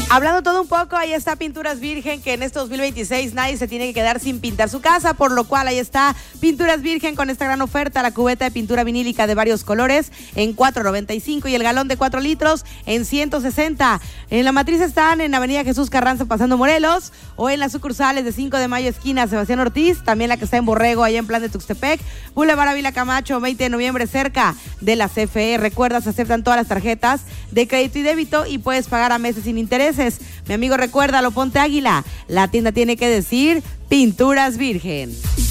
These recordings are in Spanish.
Hablando todo un poco, ahí está Pinturas Virgen, que en este 2026 nadie se tiene que quedar sin pintar su casa, por lo cual ahí está Pinturas Virgen con esta gran oferta, la cubeta de pintura vinílica de varios colores en $4.95 y el galón de 4 litros en $160. En la matriz están en Avenida Jesús Carranza pasando Morelos, o en las sucursales de 5 de Mayo esquina Sebastián Ortiz, también la que está en Borrego, allá en Plan de Tuxtepec, Boulevard Ávila Camacho, 20 de noviembre, cerca de la CFE. Recuerda, se aceptan todas las tarjetas de crédito y débito y puedes pagar a meses sin intereses. Mi amigo, recuérdalo, ponte águila. La tienda tiene que decir Pinturas Virgen.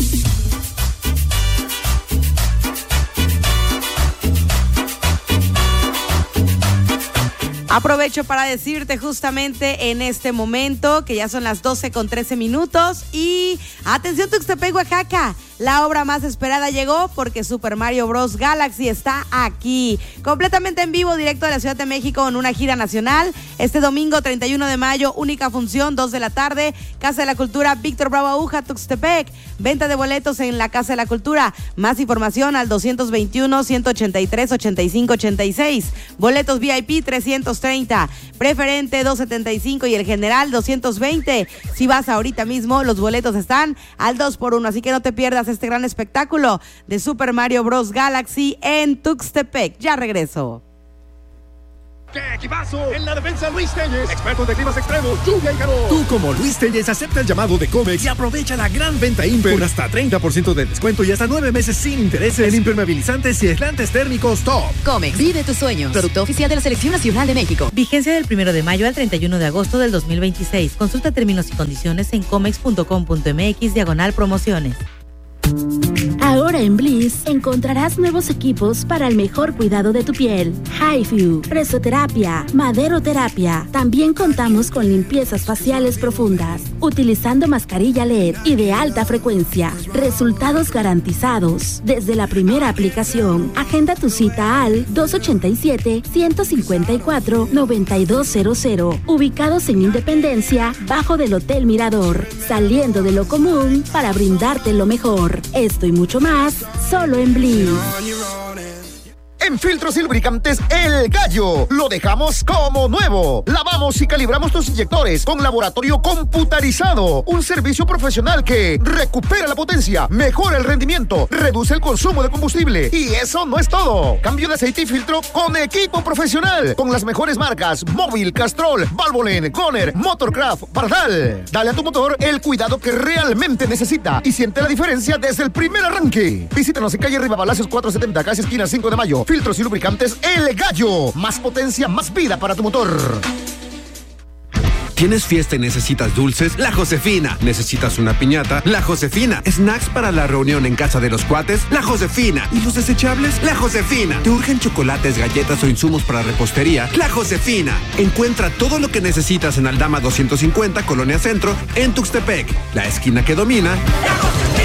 Aprovecho para decirte justamente en este momento que ya son las 12:13 y atención Tuxtepec, Oaxaca, la obra más esperada llegó porque Super Mario Bros. Galaxy está aquí, completamente en vivo, directo de la Ciudad de México en una gira nacional. Este domingo 31 de mayo, única función, 2 de la tarde, Casa de la Cultura Víctor Bravo Aguja, Tuxtepec. Venta de boletos en la Casa de la Cultura. Más información al 221-183-8586. Boletos VIP 330, preferente 275 y el general 220. Si vas ahorita mismo, los boletos están al 2x1, así que no te pierdas este gran espectáculo de Super Mario Bros. Galaxy en Tuxtepec. Ya regreso. ¡Qué equipazo! En la defensa, Luis Telles, expertos de climas extremos, lluvia y calor. Tú, como Luis Telles, acepta el llamado de Comex y aprovecha la gran venta Imper con hasta 30% de descuento y hasta 9 meses sin intereses en impermeabilizantes y aislantes térmicos top. Comex, vive tus sueños. Producto oficial de la Selección Nacional de México. Vigencia del 1 de mayo al 31 de agosto del 2026. Consulta términos y condiciones en comex.com.mx/promociones. Ahora en Bliss encontrarás nuevos equipos para el mejor cuidado de tu piel. HIFU, presoterapia, maderoterapia. También contamos con limpiezas faciales profundas, utilizando mascarilla LED y de alta frecuencia. Resultados garantizados desde la primera aplicación. Agenda tu cita al 287-154-9200. Ubicados en Independencia, bajo del Hotel Mirador. Saliendo de lo común para brindarte lo mejor. Esto y mucho más, solo en Bliss. En Filtros y Lubricantes El Gallo, lo dejamos como nuevo. Lavamos y calibramos tus inyectores con laboratorio computarizado. Un servicio profesional que recupera la potencia, mejora el rendimiento, reduce el consumo de combustible. Y eso no es todo. Cambio de aceite y filtro con equipo profesional. Con las mejores marcas Móvil, Castrol, Valvoline, Goner, Motorcraft, Pardal. Dale a tu motor el cuidado que realmente necesita y siente la diferencia desde el primer arranque. Visítanos en calle Riva Palacios 470, casi esquina 5 de Mayo. Filtros y Lubricantes El Gallo. Más potencia, más vida para tu motor. ¿Tienes fiesta y necesitas dulces? La Josefina. ¿Necesitas una piñata? La Josefina. ¿Snacks para la reunión en casa de los cuates? La Josefina. ¿Y los desechables? La Josefina. ¿Te urgen chocolates, galletas o insumos para repostería? La Josefina. Encuentra todo lo que necesitas en Aldama 250, Colonia Centro, en Tuxtepec. La esquina que domina. La Josefina.